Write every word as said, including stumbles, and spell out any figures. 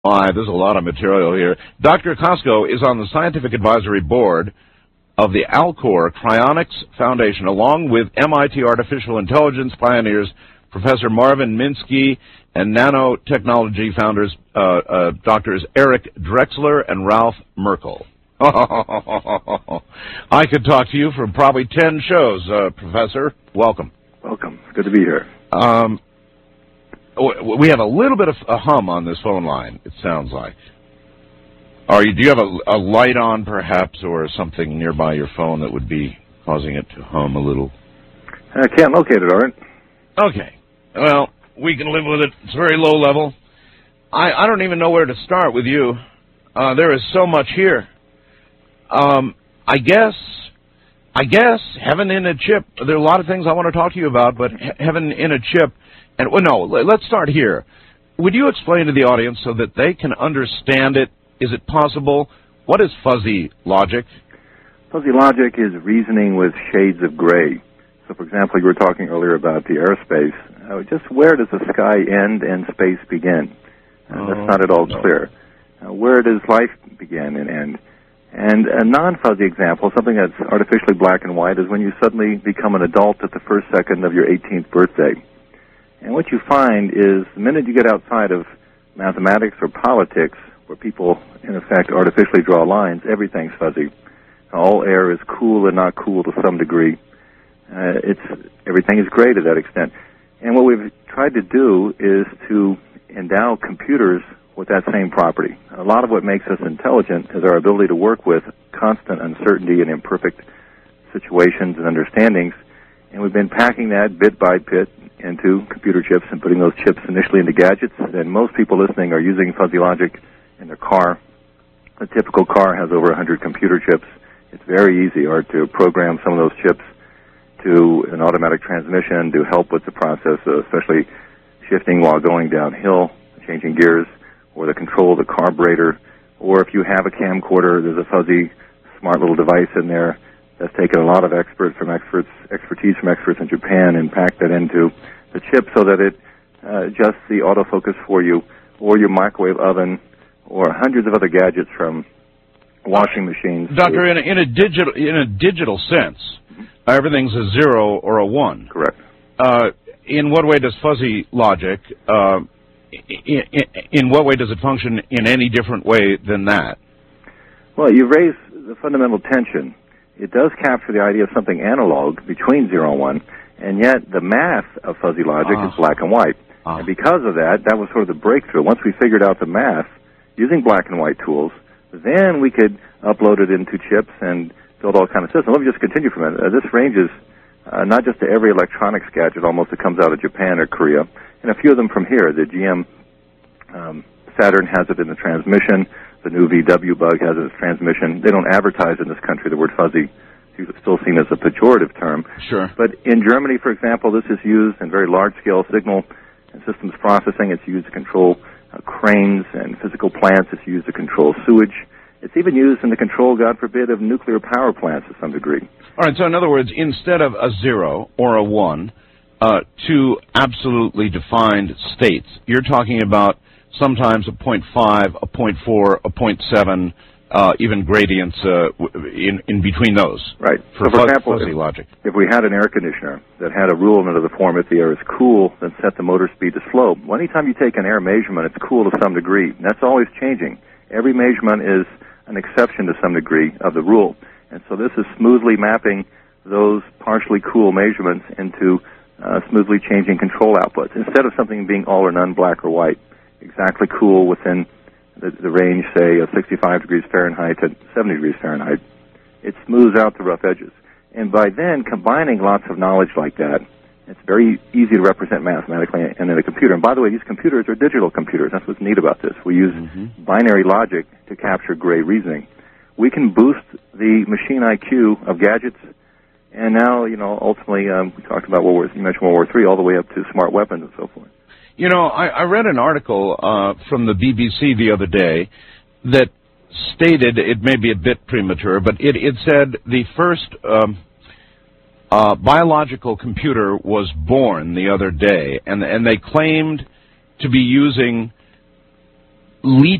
Why, there's a lot of material here. Doctor Costco is on the scientific advisory board of the Alcor Cryonics Foundation, along with M I T artificial intelligence pioneers Professor Marvin Minsky and nanotechnology founders uh, uh, Doctors Eric Drexler and Ralph Merkel. I could talk to you for probably ten shows, uh, Professor. Welcome. Welcome. It's good to be here. Um, we have a little bit of a hum on this phone line, it sounds like. Are you, do you have a, a light on, perhaps, or something nearby your phone that would be causing it to hum a little? I can't locate it, Art. Okay. Well, we can live with it. It's very low level. I, I don't even know where to start with you. Uh, there is so much here. Um, I guess, I guess, heaven in a chip. There are a lot of things I want to talk to you about, but he heaven in a chip. And well, no, let's start here. Would you explain to the audience so that they can understand it? Is it possible? What is fuzzy logic? Fuzzy logic is reasoning with shades of gray. So, for example, you were talking earlier about the airspace. Uh, just where does the sky end and space begin? Uh, oh, that's not at all no. clear. Uh, where does life begin and end? And a non-fuzzy example, something that's artificially black and white, is when you suddenly become an adult at the first second of your eighteenth birthday. And what you find is the minute you get outside of mathematics or politics, where people, in effect, artificially draw lines, everything's fuzzy. All air is cool and not cool to some degree. Uh, it's everything is gray to that extent. And what we've tried to do is to endow computers with that same property. A lot of what makes us intelligent is our ability to work with constant uncertainty and imperfect situations and understandings. And we've been packing that bit by bit into computer chips and putting those chips initially into gadgets. And most people listening are using fuzzy logic in their car. A typical car has over one hundred computer chips. It's very easy or to program some of those chips to an automatic transmission to help with the process, uh, especially shifting while going downhill, changing gears, or the control of the carburetor. Or if you have a camcorder, there's a fuzzy, smart little device in there that's taken a lot of experts from experts, expertise from experts in Japan and packed that into the chip so that it uh, adjusts the autofocus for you, or your microwave oven, or hundreds of other gadgets from washing machines. Doctor, in a, in a digital in a digital sense, mm-hmm. everything's a zero or a one. Correct. Uh, in what way does fuzzy logic? Uh, in, in what way does it function in any different way than that? Well, you raise the fundamental tension. It does capture the idea of something analog between zero and one, and yet the math of fuzzy logic uh, is black and white. Uh, and because of that, that was sort of the breakthrough. Once we figured out the math using black and white tools, then we could upload it into chips and build all kinds of systems. Let me just continue from it. Uh, this ranges uh, not just to every electronics gadget almost that comes out of Japan or Korea, and a few of them from here. The G M um, Saturn has it in the transmission. The new V W Bug has it in its transmission. They don't advertise in this country the word fuzzy. It's still seen as a pejorative term. Sure. But in Germany, for example, this is used in very large-scale signal and systems processing. It's used to control uh, cranes and physical plants. It's used to control sewage. It's even used in the control, God forbid, of nuclear power plants to some degree. All right, so in other words, instead of a zero or a one, uh, two absolutely defined states, you're talking about sometimes a point five, a point four, a point seven, uh, even gradients uh, in, in between those. Right. For, so for example, fuzzy if, logic. If we had an air conditioner that had a rule under the form, if the air is cool, then set the motor speed to slow. Well, anytime you take an air measurement, it's cool to some degree. And that's always changing. Every measurement is an exception to some degree of the rule. And so this is smoothly mapping those partially cool measurements into uh, smoothly changing control outputs, instead of something being all or none, black or white, exactly cool within the, the range, say, of sixty-five degrees Fahrenheit to seventy degrees Fahrenheit. It smooths out the rough edges. And by then, combining lots of knowledge like that, it's very easy to represent mathematically and in a computer. And by the way, these computers are digital computers. That's what's neat about this. We use mm-hmm. binary logic to capture gray reasoning. We can boost the machine I Q of gadgets, and now, you know, ultimately, um, we talked about World War, you mentioned World War Three, all the way up to smart weapons and so forth. You know, I, I read an article uh, from the B B C the other day that stated, it may be a bit premature, but it, it said the first um, uh, biological computer was born the other day, and, and they claimed to be using leap